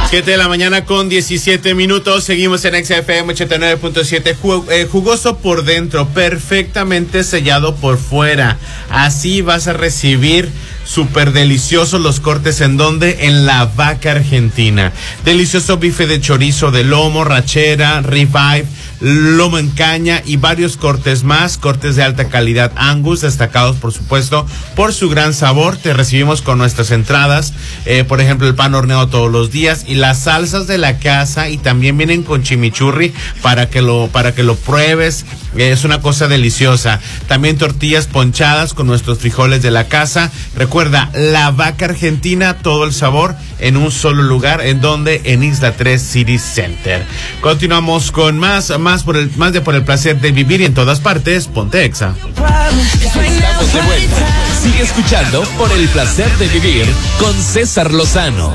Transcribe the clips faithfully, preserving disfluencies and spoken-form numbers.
siete de la mañana con diecisiete minutos. Seguimos en X F M ochenta y nueve punto siete. Jugoso por dentro, perfectamente sellado por fuera. Así vas a recibir súper deliciosos los cortes. ¿En dónde? En La Vaca Argentina. Delicioso bife de chorizo, de lomo, rachera, ribeye, lomo en caña y varios cortes más, cortes de alta calidad Angus, destacados por supuesto por su gran sabor. Te recibimos con nuestras entradas, eh, por ejemplo el pan horneado todos los días y las salsas de la casa, y también vienen con chimichurri para que lo para que lo pruebes. Eh, es una cosa deliciosa. También tortillas ponchadas con nuestros frijoles de la casa. Recuerda, La Vaca Argentina, todo el sabor en un solo lugar. ¿En donde? En Isla tres City Center. Continuamos con más más por el más de por el placer de vivir, y en todas partes ponte Exa. Estamos de vuelta. Sigue escuchando Por el placer de vivir con César Lozano.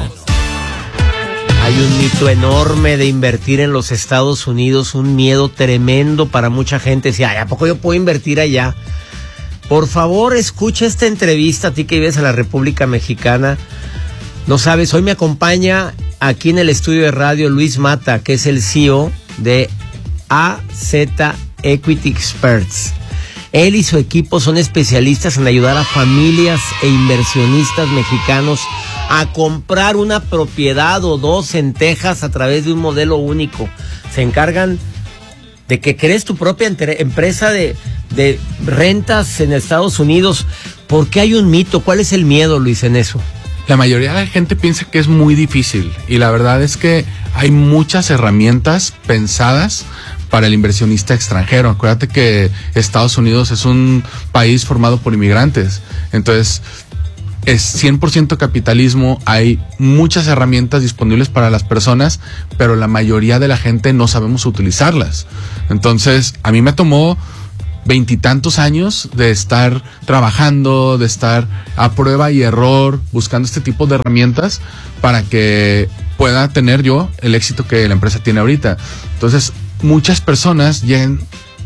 Hay un mito enorme de invertir en los Estados Unidos, un miedo tremendo para mucha gente. Decía, ay, ¿a poco yo puedo invertir allá? Por favor, escucha esta entrevista, a ti que vives en la República Mexicana. No sabes, hoy me acompaña aquí en el estudio de radio Luis Mata, que es el C E O de A Z Equity Experts. Él y su equipo son especialistas en ayudar a familias e inversionistas mexicanos a comprar una propiedad o dos en Texas a través de un modelo único. Se encargan de que crees tu propia entre- empresa de, de rentas en Estados Unidos. ¿Por qué hay un mito? ¿Cuál es el miedo, Luis, en eso? La mayoría de la gente piensa que es muy difícil, y la verdad es que hay muchas herramientas pensadas para el inversionista extranjero. Acuérdate que Estados Unidos es un país formado por inmigrantes, entonces es cien por ciento capitalismo, hay muchas herramientas disponibles para las personas, pero la mayoría de la gente no sabemos utilizarlas. Entonces, a mí me tomó veintitantos años de estar trabajando, de estar a prueba y error, buscando este tipo de herramientas para que pueda tener yo el éxito que la empresa tiene ahorita. Entonces, muchas personas llegan,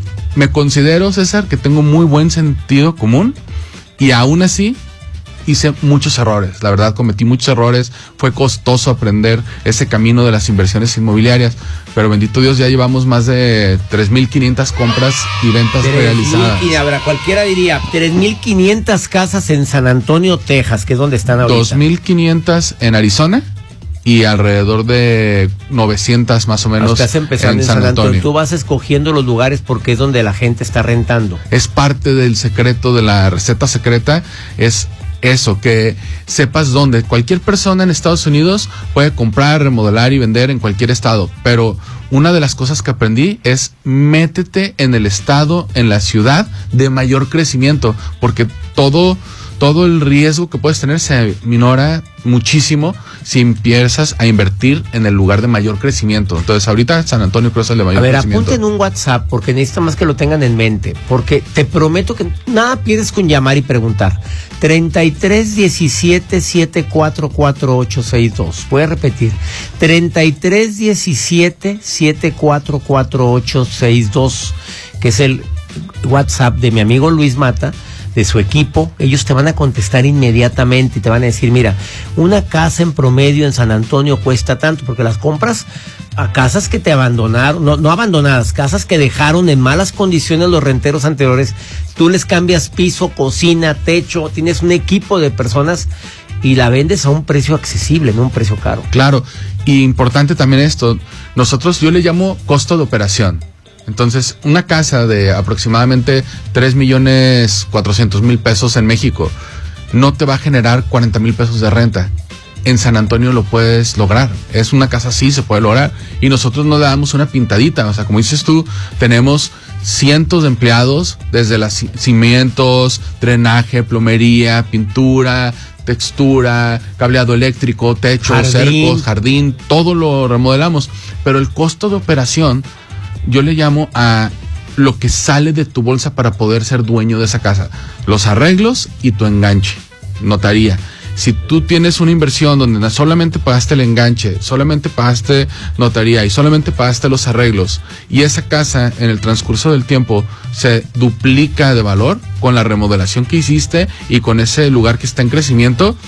me considero, César, que tengo muy buen sentido común, y aún así hice muchos errores. La verdad, cometí muchos errores. Fue costoso aprender ese camino de las inversiones inmobiliarias, pero bendito Dios, ya llevamos más de tres mil quinientas compras y ventas realizadas. Y habrá, cualquiera diría, tres mil quinientas casas en San Antonio, Texas, que es donde están ahorita. dos mil quinientas en Arizona y alrededor de novecientas más o menos Estás empezando en San Antonio. Antonio. Tú vas escogiendo los lugares porque es donde la gente está rentando. Es parte del secreto, de la receta secreta, es eso, que sepas dónde. Cualquier persona en Estados Unidos puede comprar, remodelar y vender en cualquier estado, pero una de las cosas que aprendí es métete en el estado, en la ciudad de mayor crecimiento, porque todo, todo el riesgo que puedes tener se minora muchísimo si empiezas a invertir en el lugar de mayor crecimiento. Entonces ahorita San Antonio creo que es el de mayor crecimiento. A ver, crecimiento. apunten un WhatsApp, porque necesito más que lo tengan en mente, porque te prometo que nada pierdes con llamar y preguntar. treinta y tres diecisiete setenta y cuatro cuarenta y ocho sesenta y dos. Voy a repetir. treinta y tres diecisiete setenta y cuatro cuarenta y ocho sesenta y dos, que es el WhatsApp de mi amigo Luis Mata, de su equipo. Ellos te van a contestar inmediatamente y te van a decir, mira, una casa en promedio en San Antonio cuesta tanto, porque las compras a casas que te abandonaron, no, no abandonadas, casas que dejaron en malas condiciones los renteros anteriores, tú les cambias piso, cocina, techo, tienes un equipo de personas y la vendes a un precio accesible, no un precio caro. Claro, y importante también esto, nosotros, yo le llamo costo de operación. Entonces, una casa de aproximadamente tres millones cuatrocientos mil pesos en México no te va a generar cuarenta mil pesos de renta. En San Antonio lo puedes lograr. Es una casa así, se puede lograr. Y nosotros no le damos una pintadita. O sea, como dices tú, tenemos cientos de empleados, desde los cimientos, drenaje, plomería, pintura, textura, cableado eléctrico, techo, jardín. cercos, jardín, todo lo remodelamos. Pero el costo de operación, yo le llamo a lo que sale de tu bolsa para poder ser dueño de esa casa. Los arreglos y tu enganche, notaría. Si tú tienes una inversión donde solamente pagaste el enganche, solamente pagaste notaría y solamente pagaste los arreglos, y esa casa en el transcurso del tiempo se duplica de valor con la remodelación que hiciste y con ese lugar que está en crecimiento,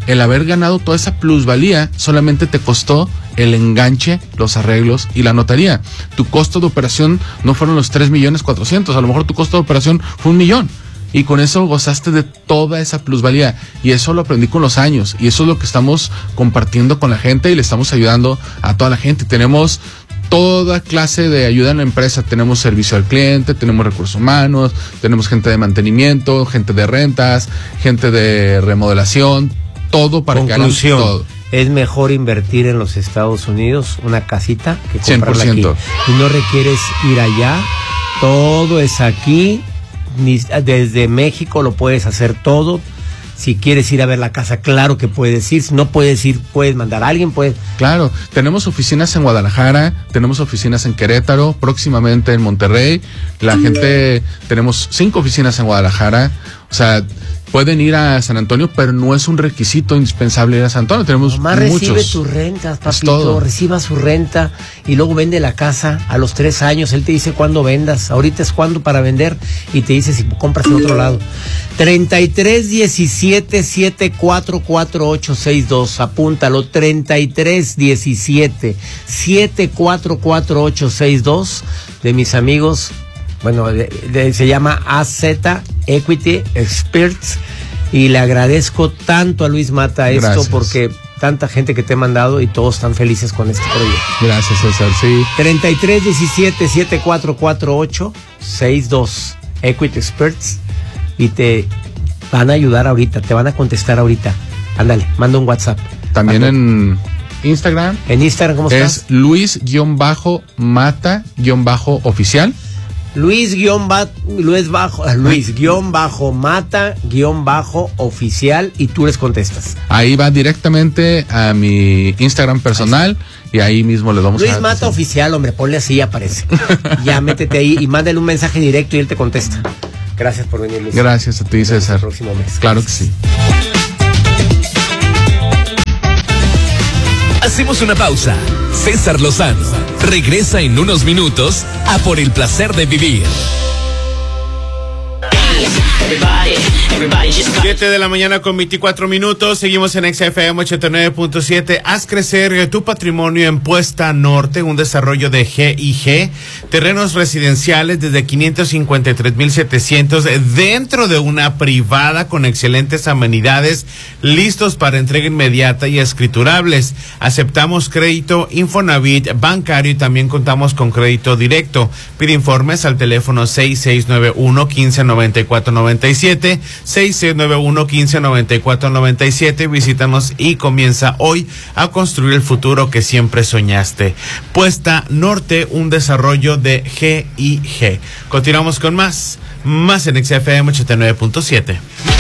el haber ganado toda esa plusvalía solamente te costó el enganche, los arreglos y la notaría. Tu costo de operación no fueron los tres millones cuatrocientos, a lo mejor tu costo de operación fue un millón. Y con eso gozaste de toda esa plusvalía. Y eso lo aprendí con los años. Y eso es lo que estamos compartiendo con la gente y le estamos ayudando a toda la gente. Tenemos toda clase de ayuda en la empresa. Tenemos servicio al cliente, tenemos recursos humanos, tenemos gente de mantenimiento, gente de rentas, gente de remodelación, todo para Conclusión, que hagan todo. Es mejor invertir en los Estados Unidos una casita que comprarla cien por ciento. aquí. Y no requieres ir allá, todo es aquí. Ni, desde México lo puedes hacer todo. Si quieres ir a ver la casa, claro que puedes ir. Si no puedes ir, puedes mandar a alguien. Puedes... Claro, tenemos oficinas en Guadalajara, tenemos oficinas en Querétaro, próximamente en Monterrey. La gente, tenemos cinco oficinas en Guadalajara. O sea, pueden ir a San Antonio, pero no es un requisito indispensable ir a San Antonio. Tenemos Nomás muchos. recibe tus rentas, papito. Reciba su renta y luego vende la casa a los tres años. Él te dice cuándo vendas. Ahorita es cuándo para vender y te dice si compras en otro lado. treinta y tres diecisiete setenta y cuatro cuarenta y ocho sesenta y dos. Apúntalo. treinta y tres diecisiete setenta y cuatro cuarenta y ocho sesenta y dos de mis amigos. Bueno, de, de, se llama A Z Equity Experts y le agradezco tanto a Luis Mata esto. Gracias. Porque tanta gente que te he mandado y todos están felices con este proyecto. Gracias, César, sí. treinta y tres diecisiete setenta y cuatro cuarenta y ocho sesenta y dos Equity Experts y te van a ayudar ahorita, te van a contestar ahorita. Ándale, manda un WhatsApp. También Manda. en Instagram. En Instagram, ¿cómo estás? Es Luis-Mata-Oficial. Luis guión ba, Luis bajo Luis guión bajo Mata guión bajo oficial y tú les contestas. Ahí va directamente a mi Instagram personal y ahí mismo le vamos Luis a... Luis Mata oficial, hombre, ponle así y aparece. Ya métete ahí y mándale un mensaje directo y él te contesta. Gracias por venir, Luis. Gracias a ti, César. El próximo mes. Claro que sí. Hacemos una pausa. César Lozano regresa en unos minutos a Por el Placer de Vivir. siete de la mañana con veinticuatro minutos. Seguimos en X F M ochenta y nueve punto siete. Haz crecer tu patrimonio en Puesta Norte, un desarrollo de G y G. Terrenos residenciales desde quinientos cincuenta y tres mil setecientos dentro de una privada con excelentes amenidades, listos para entrega inmediata y escriturables. Aceptamos crédito Infonavit bancario y también contamos con crédito directo. Pide informes al teléfono seis seis nueve uno, uno cinco nueve cuatro nueve siete, seis seis nueve uno, uno cinco nueve cuatro nueve siete. Visítanos y comienza hoy a construir el futuro que siempre soñaste. Puesta Norte, un desarrollo de G y G. Continuamos con más, más en X F M ochenta y nueve punto siete.